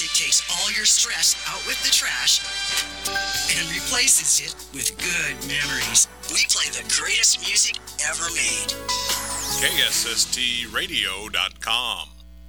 music takes all your stress out with the trash and replaces it with good memories. We play the greatest music ever made. KSSTradio.com